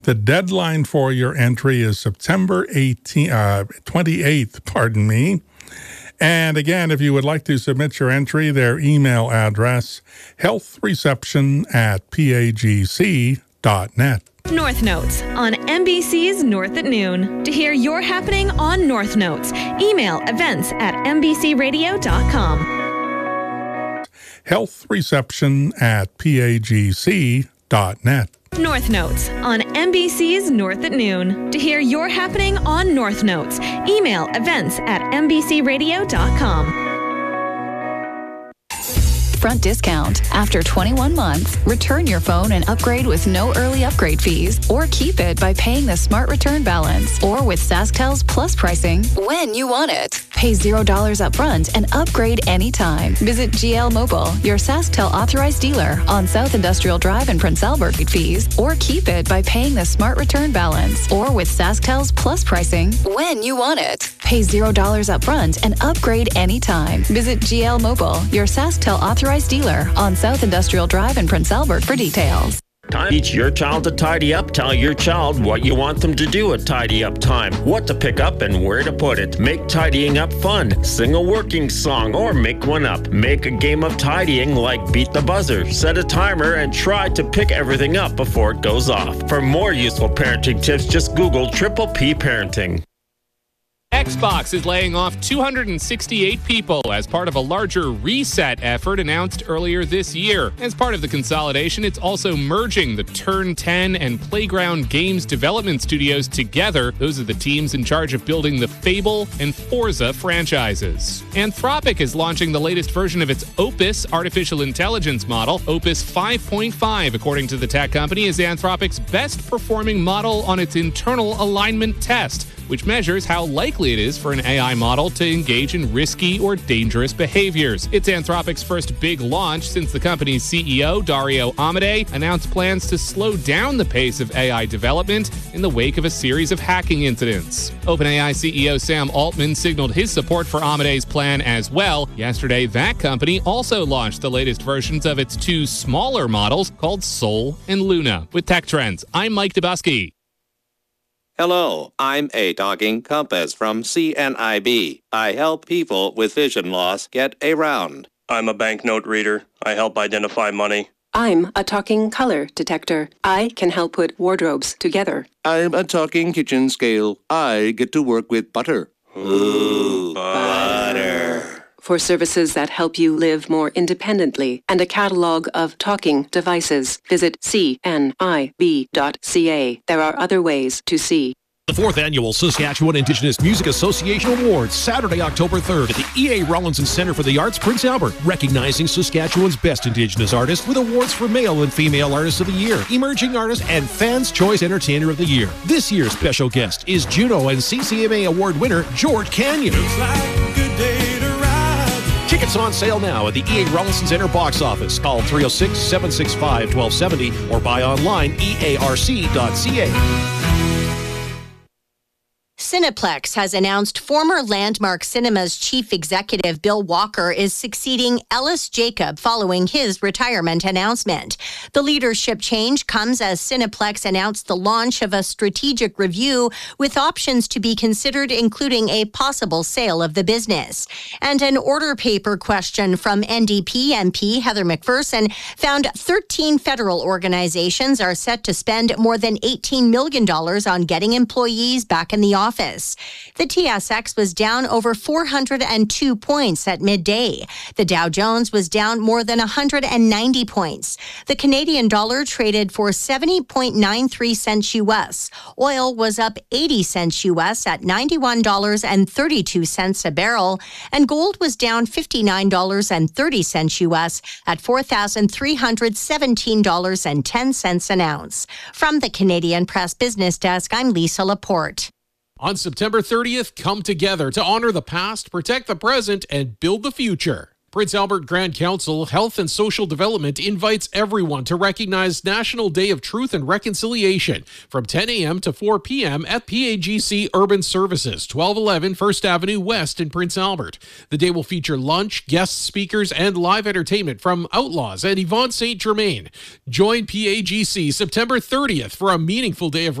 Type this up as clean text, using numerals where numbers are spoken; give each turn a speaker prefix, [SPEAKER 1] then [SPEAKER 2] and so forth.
[SPEAKER 1] The deadline for your entry is September 28th, pardon me. And again, if you would like to submit your entry, their email address, healthreception@pagc.net.
[SPEAKER 2] North Notes on NBC's North at Noon. To hear your happening on North Notes, email events@nbcradio.com.
[SPEAKER 1] healthreception@pagc.net.
[SPEAKER 2] North Notes on NBC's North at Noon. To hear your happening on North Notes, email events@nbcradio.com.
[SPEAKER 3] Front discount. After 21 months, return your phone and upgrade with no early upgrade fees, or keep it by paying the smart return balance, or with SaskTel's Plus pricing when you want it. Pay $0 up front and upgrade anytime. Visit GL Mobile, your SaskTel authorized dealer on South Industrial Drive in Prince Albert fees, or keep it by paying the smart return balance, or with SaskTel's Plus pricing when you want it. Pay $0 up front and upgrade anytime. Visit GL Mobile, your SaskTel authorized dealer on South Industrial Drive in Prince Albert for details.
[SPEAKER 4] Teach your child to tidy up. Tell your child what you want them to do at tidy up time, what to pick up and where to put it. Make tidying up fun. Sing a working song or make one up. Make a game of tidying like Beat the Buzzer. Set a timer and try to pick everything up before it goes off. For more useful parenting tips, just Google Triple P Parenting.
[SPEAKER 5] Xbox is laying off 268 people as part of a larger reset effort announced earlier this year. As part of the consolidation, it's also merging the Turn 10 and Playground Games development studios together. Those are the teams in charge of building the Fable and Forza franchises. Anthropic is launching the latest version of its Opus artificial intelligence model. Opus 5.5, according to the tech company, is Anthropic's best performing model on its internal alignment test, which measures how likely it is for an AI model to engage in risky or dangerous behaviors. It's Anthropic's first big launch since the company's CEO, Dario Amodei, announced plans to slow down the pace of AI development in the wake of a series of hacking incidents. OpenAI CEO Sam Altman signaled his support for Amodei's plan as well. Yesterday, that company also launched the latest versions of its two smaller models called Sol and Luna. With Tech Trends, I'm Mike Dubusky.
[SPEAKER 6] Hello, I'm A Talking Compass from CNIB. I help people with vision loss get around.
[SPEAKER 7] I'm a banknote reader. I help identify money.
[SPEAKER 8] I'm a talking color detector. I can help put wardrobes together.
[SPEAKER 9] I'm a talking kitchen scale. I get to work with butter.
[SPEAKER 6] Ooh, butter.
[SPEAKER 8] For services that help you live more independently and a catalog of talking devices, visit cnib.ca. There are other ways to see.
[SPEAKER 10] The 4th Annual Saskatchewan Indigenous Music Association Awards, Saturday, October 3rd at the E.A. Rawlinson Centre for the Arts, Prince Albert, recognizing Saskatchewan's best Indigenous artists with awards for Male and Female Artists of the Year, Emerging Artist, and Fans' Choice Entertainer of the Year. This year's special guest is Juno and CCMA Award winner George Canyon.
[SPEAKER 11] Looks like a good day to ride.
[SPEAKER 10] Tickets on sale now at the E.A. Rawlinson Centre box office. Call 306-765-1270 or buy online earc.ca.
[SPEAKER 12] Cineplex has announced former Landmark Cinemas chief executive Bill Walker is succeeding Ellis Jacob following his retirement announcement. The leadership change comes as Cineplex announced the launch of a strategic review with options to be considered, including a possible sale of the business. And an order paper question from NDP MP Heather McPherson found 13 federal organizations are set to spend more than $18 million on getting employees back in the office. The TSX was down over 402 points at midday. The Dow Jones was down more than 190 points. The Canadian dollar traded for 70.93 cents U.S. Oil was up 80 cents U.S. at $91.32 a barrel, and gold was down $59.30 U.S. at $4,317.10 an ounce. From the Canadian Press Business Desk, I'm Lisa Laporte.
[SPEAKER 5] On September 30th, come together to honor the past, protect the present, and build the future.
[SPEAKER 10] Prince Albert Grand Council Health and Social Development invites everyone to recognize National Day of Truth and Reconciliation from 10 a.m. to 4 p.m. at PAGC Urban Services, 1211 First Avenue West in Prince Albert. The day will feature lunch, guest speakers, and live entertainment from Outlaws and Yvonne St. Germain. Join PAGC September 30th for a meaningful day of